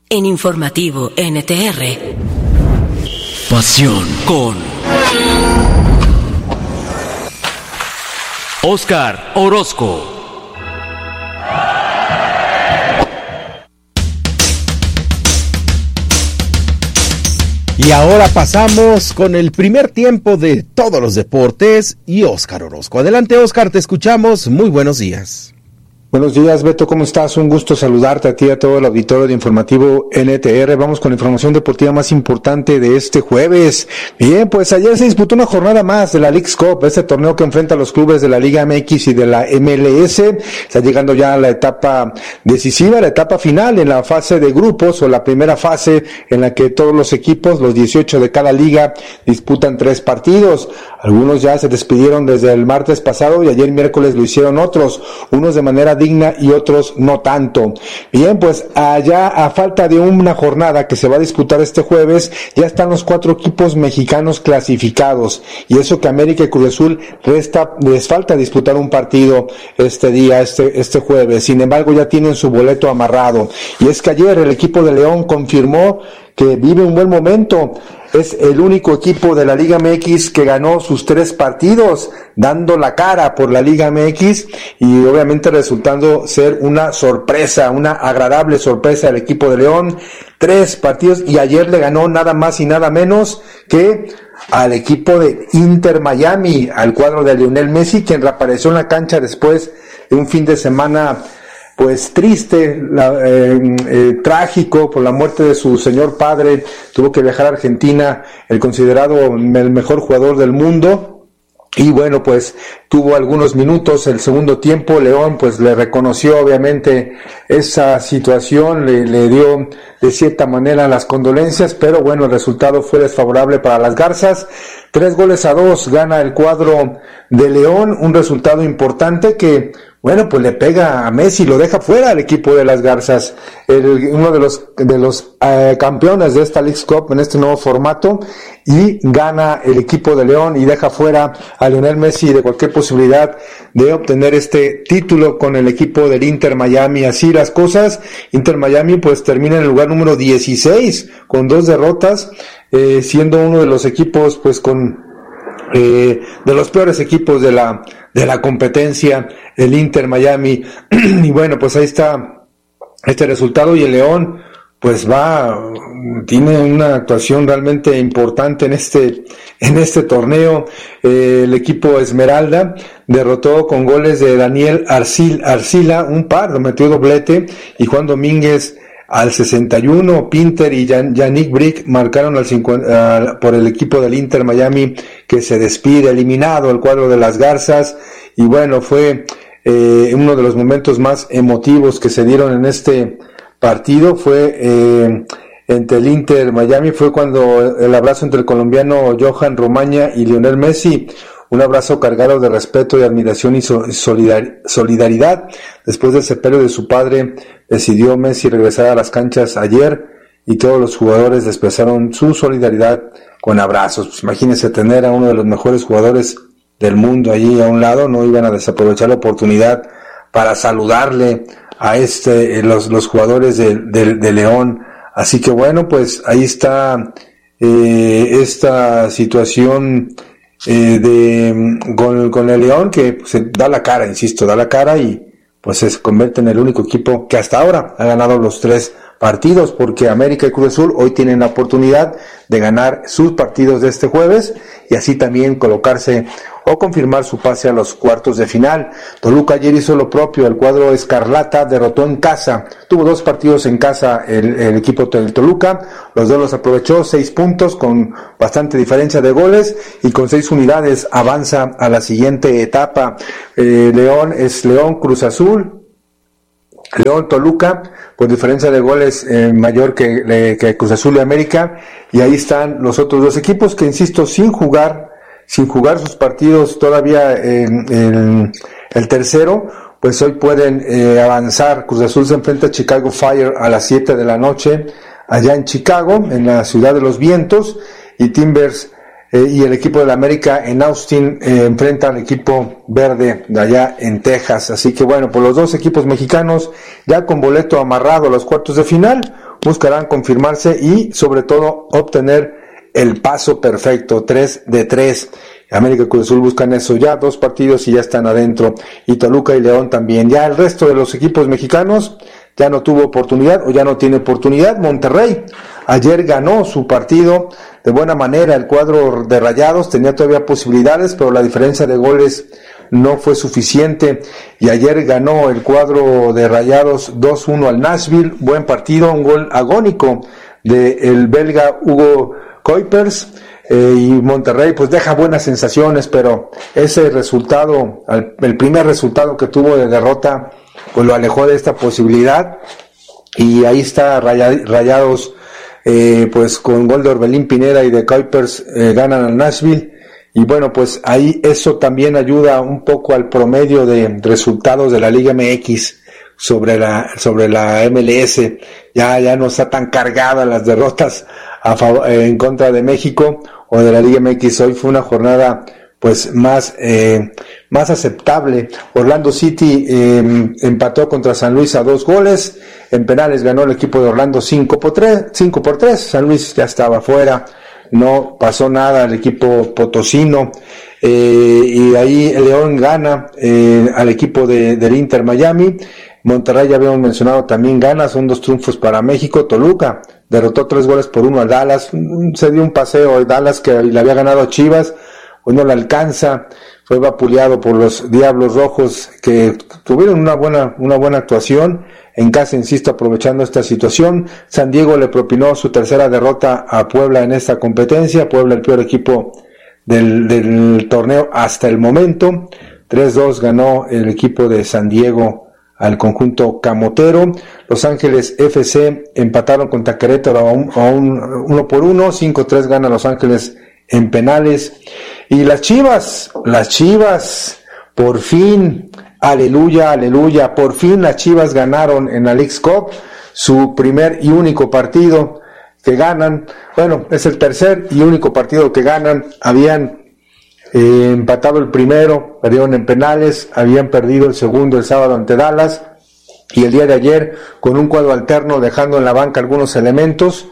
En Informativo NTR. Pasión con Óscar Orozco. Y ahora pasamos con el primer tiempo de todos los deportes y Óscar Orozco. Adelante, Óscar, te escuchamos. Muy buenos días. Buenos días, Beto, ¿cómo estás? Un gusto saludarte a ti y a todo el auditorio de Informativo NTR. Vamos con la información deportiva más importante de este jueves. Bien, pues ayer se disputó una jornada más de la Leagues Cup, este torneo que enfrenta a los clubes de la Liga MX y de la MLS. Está llegando ya a la etapa decisiva, la etapa final en la fase de grupos o la primera fase en la que todos los equipos, los 18 de cada liga, disputan 3 partidos. Algunos ya se despidieron desde el martes pasado y ayer miércoles lo hicieron otros, unos de manera digna y otros no tanto. Bien, pues allá a falta de una jornada que se va a disputar este jueves, ya están los 4 equipos mexicanos clasificados, y eso que América y Cruz Azul les falta disputar un partido este día, este jueves. Sin embargo, ya tienen su boleto amarrado, y es que ayer el equipo de León confirmó que vive un buen momento. Es el único equipo de la Liga MX que ganó sus 3 partidos, dando la cara por la Liga MX y obviamente resultando ser una sorpresa, una agradable sorpresa al equipo de León. 3 partidos, y ayer le ganó nada más y nada menos que al equipo de Inter Miami, al cuadro de Lionel Messi, quien reapareció en la cancha después de un fin de semana pues triste, trágico por la muerte de su señor padre. Tuvo que viajar a Argentina, el considerado el mejor jugador del mundo, y bueno, pues tuvo algunos minutos el segundo tiempo. León pues le reconoció obviamente esa situación, le dio de cierta manera las condolencias, pero bueno, el resultado fue desfavorable para las Garzas. 3-2 gana el cuadro de León, un resultado importante que, bueno, pues le pega a Messi, lo deja fuera al equipo de las Garzas, uno de los campeones de esta Leagues Cup en este nuevo formato, y gana el equipo de León y deja fuera a Lionel Messi de cualquier posibilidad de obtener este título con el equipo del Inter Miami. Así las cosas, Inter Miami pues termina en el lugar número 16 con 2 derrotas, siendo uno de los equipos pues de los peores equipos de la competencia, el Inter Miami. Y bueno, pues ahí está este resultado, y el León pues tiene una actuación realmente importante en este torneo. El equipo Esmeralda derrotó con goles de Daniel Arcila, lo metió doblete, y Juan Domínguez al 61, Pinter y Yannick Brick marcaron por el equipo del Inter Miami, que se despide eliminado el cuadro de las Garzas. Y bueno, fue uno de los momentos más emotivos que se dieron en este partido, fue entre el Inter Miami, fue cuando el abrazo entre el colombiano Johan Romaña y Lionel Messi, un abrazo cargado de respeto y admiración y solidaridad. Después del sepelio de su padre, decidió Messi regresar a las canchas ayer, y todos los jugadores expresaron su solidaridad con abrazos. Pues imagínense tener a uno de los mejores jugadores del mundo allí a un lado, no iban a desaprovechar la oportunidad para saludarle a los jugadores de León. Así que bueno, pues ahí está esta situación con el León, que se da la cara, y pues se convierte en el único equipo que hasta ahora ha ganado los 3 partidos, porque América y Cruz Azul hoy tienen la oportunidad de ganar sus partidos de este jueves y así también colocarse o confirmar su pase a los cuartos de final. Toluca ayer hizo lo propio, el cuadro escarlata derrotó en casa, tuvo 2 partidos en casa el equipo del Toluca, los 2 los aprovechó, 6 puntos con bastante diferencia de goles, y con 6 unidades avanza a la siguiente etapa. León Cruz Azul, León Toluca, con diferencia de goles mayor que Cruz Azul y América, y ahí están los otros 2 equipos que, insisto, sin jugar sus partidos todavía el tercero, pues hoy pueden avanzar. Cruz Azul se enfrenta a Chicago Fire a las 7 de la noche allá en Chicago, en la ciudad de los vientos, y Timbers y el equipo de la América en Austin enfrenta al equipo verde de allá en Texas. Así que bueno, pues los dos equipos mexicanos ya con boleto amarrado a los cuartos de final buscarán confirmarse y sobre todo obtener el paso perfecto, 3 de 3. América y Cruz Azul buscan eso, ya 2 partidos y ya están adentro, y Toluca y León también. Ya el resto de los equipos mexicanos ya no tuvo oportunidad o ya no tiene oportunidad. Monterrey ayer ganó su partido de buena manera, el cuadro de Rayados tenía todavía posibilidades, pero la diferencia de goles no fue suficiente, y ayer ganó el cuadro de Rayados 2-1 al Nashville, buen partido, un gol agónico del belga Hugo Kuipers, y Monterrey pues deja buenas sensaciones, pero ese resultado, el primer resultado que tuvo de derrota, pues lo alejó de esta posibilidad, y ahí está Rayados, pues con gol de Orbelín Pineda y de Kuipers ganan al Nashville, y bueno, pues ahí eso también ayuda un poco al promedio de resultados de la Liga MX sobre la MLS, ya no está tan cargada las derrotas en contra de México o de la Liga MX. Hoy fue una jornada pues más aceptable. Orlando City empató contra San Luis a 2 goles, en penales ganó el equipo de Orlando 5-3, San Luis ya estaba fuera, no pasó nada al equipo potosino, y ahí el León gana al equipo del Inter Miami. Monterrey, ya habíamos mencionado, también gana, son 2 triunfos para México. Toluca derrotó 3-1 al Dallas, se dio un paseo el Dallas que le había ganado a Chivas, hoy no le alcanza, fue vapuleado por los Diablos Rojos, que tuvieron una buena actuación en casa, insisto, aprovechando esta situación. San Diego le propinó su tercera derrota a Puebla en esta competencia, Puebla el peor equipo del torneo hasta el momento, 3-2 ganó el equipo de San Diego al conjunto camotero. Los Ángeles FC empataron contra Querétaro a 1-1, 5-3 gana Los Ángeles en penales. Y las Chivas, por fin, aleluya, por fin las Chivas ganaron en la Leagues Cup, su primer y único partido que ganan, bueno, es el tercer y único partido que ganan. Habían empatado el primero, perdieron en penales, habían perdido el segundo el sábado ante Dallas, y el día de ayer con un cuadro alterno dejando en la banca algunos elementos,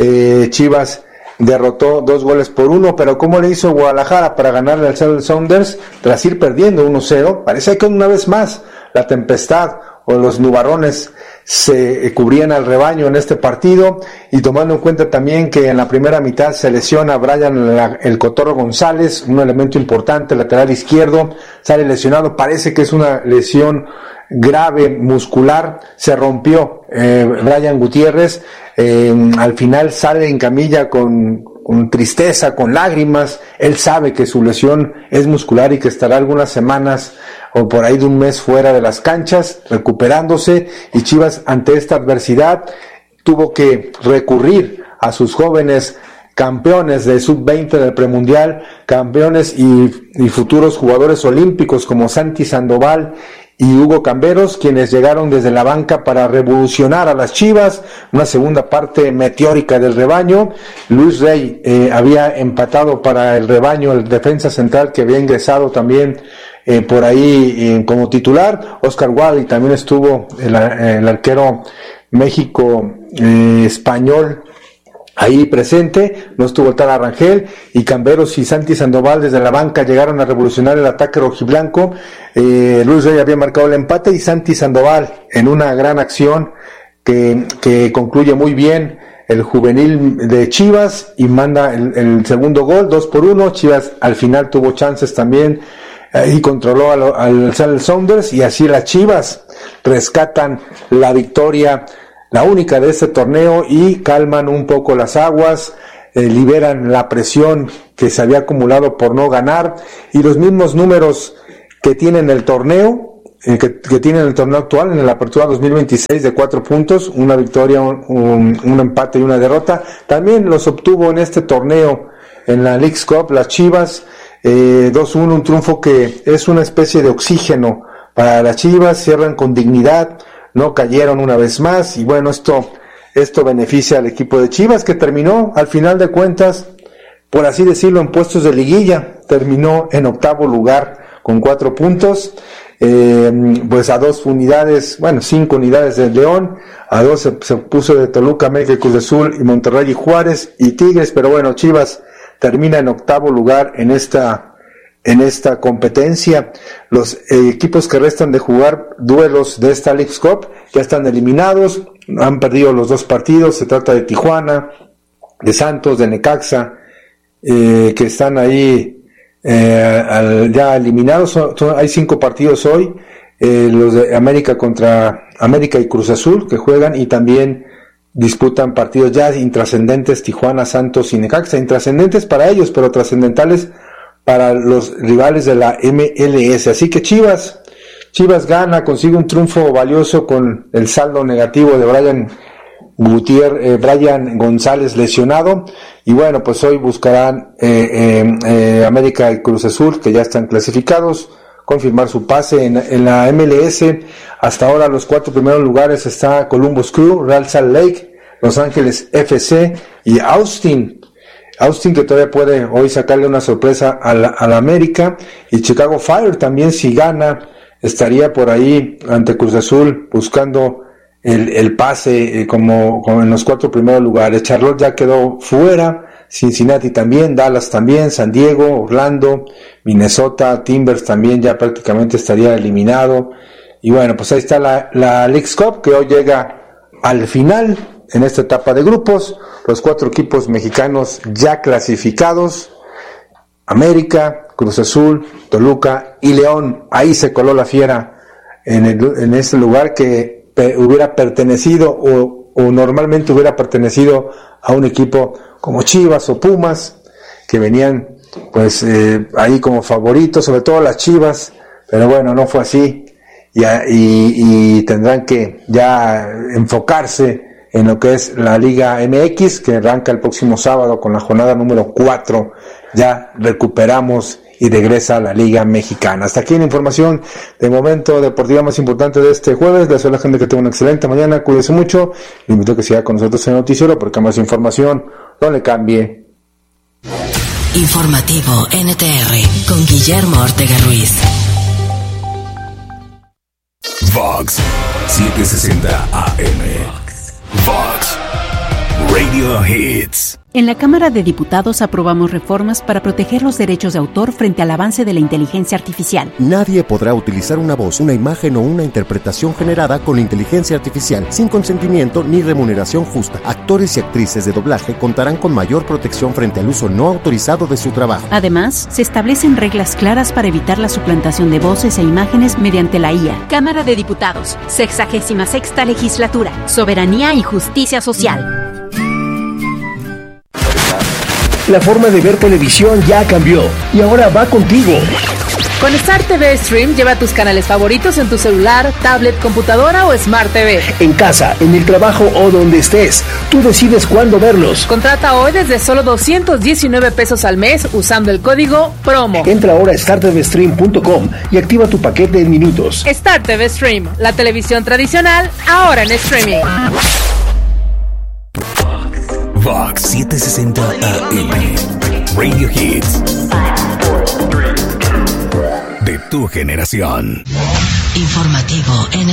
Chivas derrotó 2-1, pero ¿cómo le hizo Guadalajara para ganarle al Seattle Sounders tras ir perdiendo 1-0? Parece que una vez más la tempestad o los nubarrones se cubrían al rebaño en este partido, y tomando en cuenta también que en la primera mitad se lesiona Brian el Cotorro González, un elemento importante, lateral izquierdo, sale lesionado, parece que es una lesión grave muscular, se rompió Brian Gutiérrez, al final sale en camilla con tristeza, con lágrimas. Él sabe que su lesión es muscular y que estará algunas semanas o por ahí de un mes fuera de las canchas, recuperándose, y Chivas ante esta adversidad tuvo que recurrir a sus jóvenes campeones de sub-20 del premundial, campeones y futuros jugadores olímpicos como Santi Sandoval y Hugo Camberos, quienes llegaron desde la banca para revolucionar a las Chivas, una segunda parte meteórica del rebaño. Luis Rey había empatado para el rebaño, el defensa central que había ingresado también por ahí como titular. Oscar Wally también estuvo, el arquero México español, ahí presente, no estuvo el tal Arrangel, y Camberos y Santi Sandoval desde la banca llegaron a revolucionar el ataque rojiblanco. Luis Rey había marcado el empate, y Santi Sandoval en una gran acción que concluye muy bien el juvenil de Chivas y manda el segundo gol, 2-1. Chivas al final tuvo chances también y controló al Seattle Sounders, y así las Chivas rescatan la victoria, la única de este torneo, y calman un poco las aguas, liberan la presión que se había acumulado por no ganar, y los mismos números que tienen el torneo, que tienen el torneo actual en la apertura 2026 de 4 puntos, una victoria, un empate y una derrota, también los obtuvo en este torneo en la Leagues Cup las Chivas, 2-1, un triunfo que es una especie de oxígeno para las Chivas, cierran con dignidad, no cayeron una vez más, y bueno, esto beneficia al equipo de Chivas, que terminó al final de cuentas por así decirlo, en puestos de liguilla. Terminó en octavo lugar con 4 puntos, pues a 5 unidades de León, a 2 se puso de Toluca, América y Cruz Azul, y Monterrey y Juárez y Tigres, pero bueno, Chivas termina en octavo lugar en esta competencia. Los equipos que restan de jugar duelos de esta Leagues Cup ya están eliminados, han perdido los 2 partidos. Se trata de Tijuana, de Santos, de Necaxa, que están ahí ya eliminados. Hay 5 partidos hoy, los de América contra América y Cruz Azul que juegan, y también disputan partidos ya intrascendentes, Tijuana, Santos y Necaxa, intrascendentes para ellos, pero trascendentales para los rivales de la MLS. Así que Chivas gana, consigue un triunfo valioso con el saldo negativo de Brian González lesionado, y bueno, pues hoy buscarán América y Cruz Azul, que ya están clasificados, confirmar su pase en la MLS. Hasta ahora los 4 primeros lugares está Columbus Crew, Real Salt Lake, Los Ángeles FC y Austin, que todavía puede hoy sacarle una sorpresa a la América, y Chicago Fire también, si gana, estaría por ahí ante Cruz Azul buscando el pase como en los 4 primeros lugares. Charlotte ya quedó fuera, Cincinnati también, Dallas también, San Diego, Orlando, Minnesota, Timbers también ya prácticamente estaría eliminado. Y bueno, pues ahí está la Leagues Cup, que hoy llega al final en esta etapa de grupos. Los 4 equipos mexicanos ya clasificados: América, Cruz Azul, Toluca y León. Ahí se coló la fiera en ese lugar que hubiera pertenecido o normalmente hubiera pertenecido a un equipo como Chivas o Pumas, que venían pues ahí como favoritos, sobre todo las Chivas, pero bueno, no fue así, y tendrán que ya enfocarse en lo que es la Liga MX, que arranca el próximo sábado con la jornada número 4. Ya recuperamos y regresa a la Liga Mexicana. Hasta aquí la información de momento deportiva más importante de este jueves. Les deseo a la gente que tenga una excelente mañana, cuídense mucho, le invito a que siga con nosotros en el noticiero, porque más información, no le cambie. Informativo NTR con Guillermo Ortega Ruiz. Vox 760 AM. Vox Radio Hits. En la Cámara de Diputados aprobamos reformas para proteger los derechos de autor frente al avance de la inteligencia artificial. Nadie podrá utilizar una voz, una imagen o una interpretación generada con inteligencia artificial sin consentimiento ni remuneración justa. Actores y actrices de doblaje contarán con mayor protección frente al uso no autorizado de su trabajo. Además, se establecen reglas claras para evitar la suplantación de voces e imágenes mediante la IA. Cámara de Diputados, 66ª Legislatura, Soberanía y Justicia Social. La forma de ver televisión ya cambió y ahora va contigo. Con Star TV Stream lleva tus canales favoritos en tu celular, tablet, computadora o Smart TV. En casa, en el trabajo o donde estés, tú decides cuándo verlos. Contrata hoy desde solo $219 al mes usando el código PROMO. Entra ahora a startvstream.com y activa tu paquete en minutos. Star TV Stream, la televisión tradicional, ahora en streaming. Vox 760 AM. Radio Hits. De tu generación. Informativo NTR.